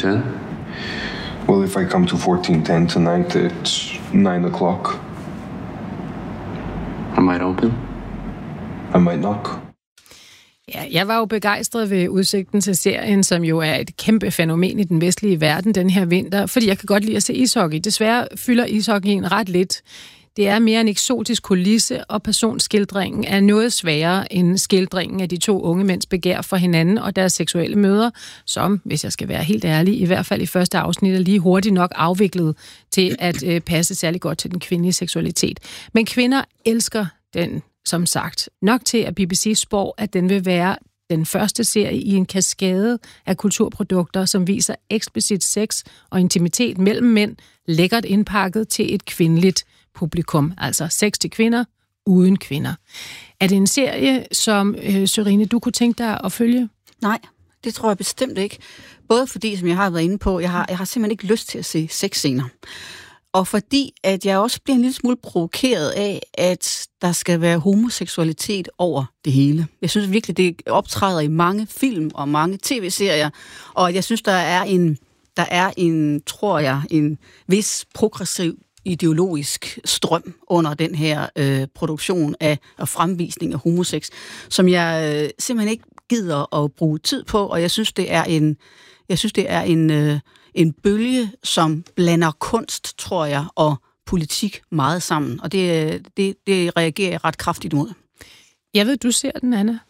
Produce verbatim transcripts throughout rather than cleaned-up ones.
ten? Well, if I come to fourteen ten tonight, it's nine o'clock. I might open. I might knock. Ja, jeg var jo begejstret ved udsigten til serien, som jo er et kæmpe fænomen i den vestlige verden den her vinter, fordi jeg kan godt lide at se ishockey. Desværre fylder ishockeyen ret lidt. Det er mere en eksotisk kulisse, og personskildringen er noget sværere end skildringen af de to unge mænds begær for hinanden og deres seksuelle møder, som, hvis jeg skal være helt ærlig, i hvert fald i første afsnit er lige hurtigt nok afviklet til at øh, passe særlig godt til den kvindelige seksualitet. Men kvinder elsker den, som sagt, nok til, at B B C spår, at den vil være den første serie i en kaskade af kulturprodukter, som viser eksplicit sex og intimitet mellem mænd, lækkert indpakket til et kvindeligt publikum, altså sex til kvinder uden kvinder. Er det en serie, som, øh, Sørine, du kunne tænke dig at følge? Nej, det tror jeg bestemt ikke. Både fordi, som jeg har været inde på, jeg har, jeg har simpelthen ikke lyst til at se sexscener. Og fordi, at jeg også bliver en lille smule provokeret af, at der skal være homoseksualitet over det hele. Jeg synes virkelig, det optræder i mange film og mange tv-serier, og jeg synes, der er en, der er en, tror jeg, en vis progressiv ideologisk strøm under den her øh, produktion af og fremvisning af homosex, som jeg øh, simpelthen ikke gider at bruge tid på, og jeg synes, det er en, jeg synes, det er en, øh, en bølge, som blander kunst, tror jeg, og politik meget sammen, og det, det, det reagerer jeg ret kraftigt mod. Jeg ved, du ser den, Anna.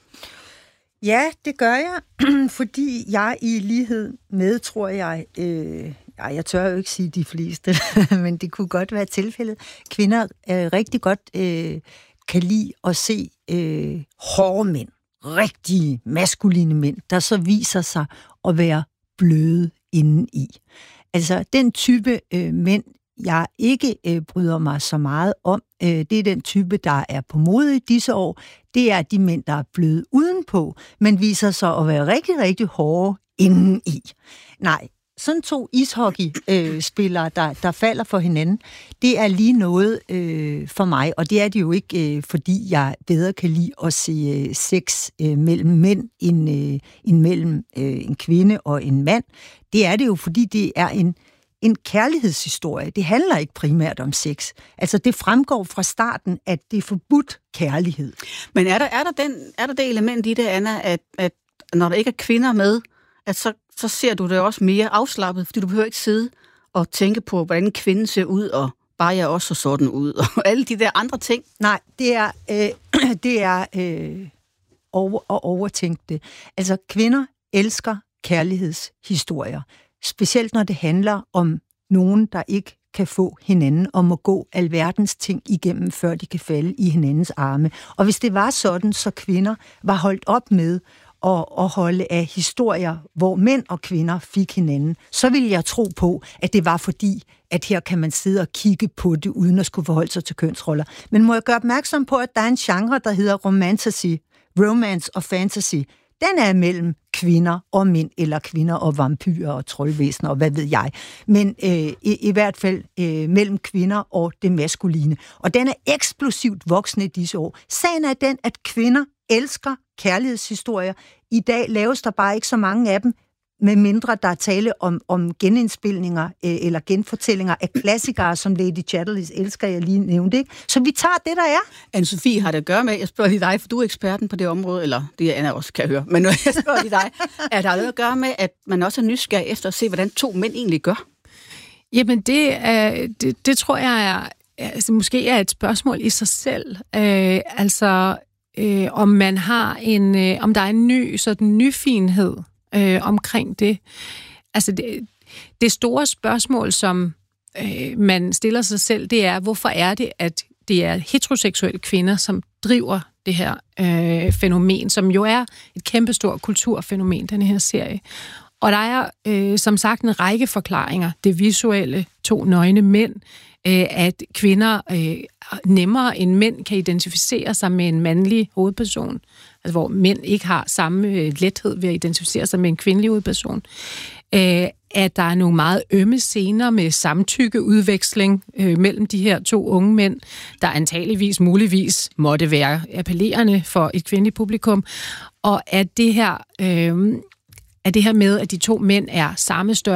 Ja, det gør jeg, fordi jeg i lighed med, tror jeg, øh, ja, jeg tør jo ikke sige de fleste, men det kunne godt være tilfældet. Kvinder øh, rigtig godt øh, kan lide at se øh, hårde mænd, rigtige maskuline mænd, der så viser sig at være bløde indeni. Altså den type øh, mænd, jeg ikke øh, bryder mig så meget om, øh, det er den type, der er på mode i disse år. Det er de mænd, der er bløde udenpå, men viser sig at være rigtig, rigtig hårde indeni. Nej, sådan to ishockey-spillere, øh, der, der falder for hinanden, det er lige noget øh, for mig, og det er det jo ikke, øh, fordi jeg bedre kan lide at se øh, sex øh, mellem mænd end, øh, end mellem øh, en kvinde og en mand. Det er det jo, fordi det er en En kærlighedshistorie. Det handler ikke primært om sex. Altså, det fremgår fra starten, at det er forbudt kærlighed. Men er der, er der, den, er der det element i det, Anna, at, at når der ikke er kvinder med, at så, så ser du det også mere afslappet, fordi du behøver ikke sidde og tænke på, hvordan en kvinde ser ud, og bare jeg også så sådan ud, og alle de der andre ting? Nej, det er, øh, det er øh, over, at overtænke det. Altså, kvinder elsker kærlighedshistorier. Specielt når det handler om nogen, der ikke kan få hinanden og må gå alverdens ting igennem, før de kan falde i hinandens arme. Og hvis det var sådan, så kvinder var holdt op med at, at holde af historier, hvor mænd og kvinder fik hinanden, så ville jeg tro på, at det var fordi, at her kan man sidde og kigge på det, uden at skulle forholde sig til kønsroller. Men må jeg gøre opmærksom på, at der er en genre, der hedder romantasy, romance og fantasy. Den er mellem kvinder og mænd, eller kvinder og vampyrer og troldvæsener, og hvad ved jeg. Men øh, i, i hvert fald øh, mellem kvinder og det maskuline. Og den er eksplosivt voksende i disse år. Sagen er den, at kvinder elsker kærlighedshistorier. I dag laves der bare ikke så mange af dem, med mindre der er tale om, om genindspilninger øh, eller genfortællinger af klassikere, som Lady Chatterley elsker, jeg lige nævnte, ikke? Så vi tager det, der er. Anne-Sophie, har det at gøre med, jeg spørger lige dig, for du er eksperten på det område, eller det er Anna også, kan jeg høre, men nu jeg spørger lige dig, er der noget at gøre med, at man også er nysgerrig efter at se, hvordan to mænd egentlig gør? Jamen, det, er, det, det tror jeg er, altså, måske er et spørgsmål i sig selv. Øh, altså, øh, om man har en, øh, om der er en ny, sådan nyfinhed Øh, omkring det. Altså det, det store spørgsmål, som øh, man stiller sig selv, det er, hvorfor er det, at det er heteroseksuelle kvinder, som driver det her øh, fænomen, som jo er et kæmpestort kulturfænomen, den her serie. Og der er øh, som sagt en række forklaringer. Det visuelle, to nøgne mænd, øh, at kvinder øh, nemmere end mænd kan identificere sig med en mandlig hovedperson, altså hvor mænd ikke har samme øh, lethed ved at identificere sig med en kvindelig hovedperson. Øh, at der er nogle meget ømme scener med samtykkeudveksling øh, mellem de her to unge mænd, der antageligvis muligvis måtte være appellerende for et kvindeligt publikum, og at det her... Øh, at det her med, at de to mænd er samme størrelse,